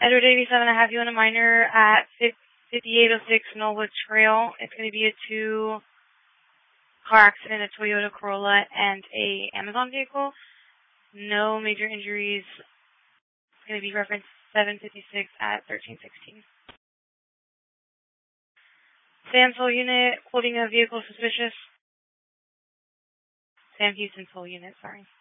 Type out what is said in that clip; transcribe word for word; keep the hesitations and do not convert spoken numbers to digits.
Edward eighty-seven, I have you on a minor at fifty-eight oh six Knollwood Trail. It's going to be a two car accident, a Toyota Corolla and a Amazon vehicle. No major injuries. It's going to be reference seven fifty-six at thirteen sixteen. Sam Soul Unit, quoting a vehicle suspicious. Sam Houston Soul Unit, sorry.